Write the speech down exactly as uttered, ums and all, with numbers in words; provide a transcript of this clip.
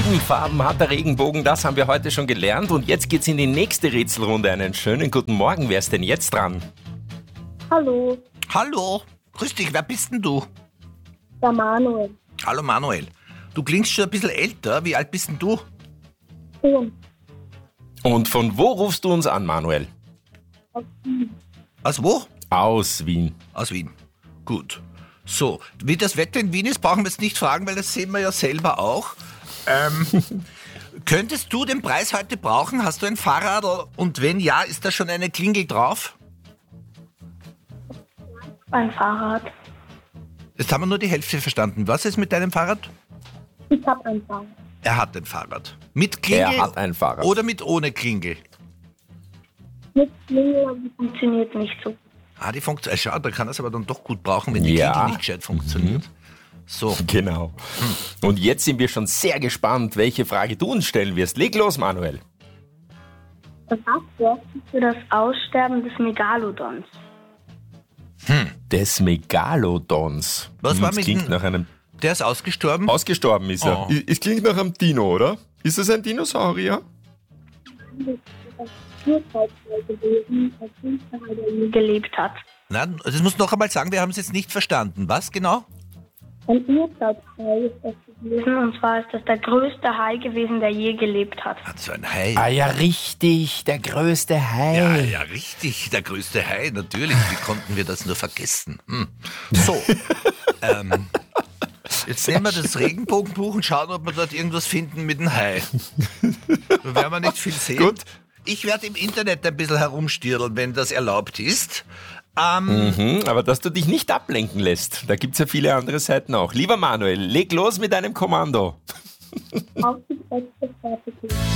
Sieben Farben hat der Regenbogen, das haben wir heute schon gelernt. Und jetzt geht's in die nächste Rätselrunde. Einen schönen guten Morgen. Wer ist denn jetzt dran? Hallo, Hallo, grüß dich, wer bist denn du? der Manuel. Hallo Manuel. Du klingst schon ein bisschen älter, wie alt bist denn du? Und Und von wo rufst du uns an, Manuel? aus Wien. Aus wo? Aus Wien. Aus Wien. Gut. So, wie das Wetter in Wien ist, brauchen wir jetzt nicht fragen, weil das sehen wir ja selber auch. Ähm, könntest du den Preis heute brauchen? Hast du ein Fahrrad? Und wenn ja, ist da schon eine Klingel drauf? Ein Fahrrad. Jetzt haben wir nur die Hälfte verstanden. Was ist mit deinem Fahrrad? Ich habe ein Fahrrad. Er hat ein Fahrrad. Mit Klingel? Er hat ein Fahrrad. Oder mit ohne Klingel? Mit Klingel, aber die funktioniert nicht so. Ah, die funktioniert. Schau, da kann er es aber dann doch gut brauchen, wenn die Ja. Klingel nicht gescheit funktioniert. So. Genau. Und jetzt sind wir schon sehr gespannt, welche Frage du uns stellen wirst. Leg los, Manuel. Was sorgt für das Aussterben des Megalodons? Des Megalodons. Was war Das mit klingt dem- nach einem... Der ist ausgestorben. Ausgestorben ist er. Oh. Es- Es klingt nach einem Dino, oder? Ist das ein Dinosaurier? Das Urzeitteil gewesen, das Finsterheit der je gelebt hat. Nein, das muss noch einmal sagen, wir haben es jetzt nicht verstanden. Was genau? Ein Urzeitteil ist das gewesen, und zwar ist das der größte Hai gewesen, der je gelebt hat. Hat so ein Hai. Ah ja, richtig. Der größte Hai. Ja, ja, richtig. Der größte Hai, natürlich. Wie konnten wir das nur vergessen? Hm. So. ähm, jetzt nehmen wir das Regenbogenbuch und schauen, ob wir dort irgendwas finden mit dem Hai. Da werden wir nicht viel sehen. Gut. Ich werde im Internet ein bisschen herumstirren, wenn das erlaubt ist. Ähm, Mhm, aber dass du dich nicht ablenken lässt. Da gibt's ja viele andere Seiten auch. Lieber Manuel, leg los mit deinem Kommando. Auf die Plätze fertig.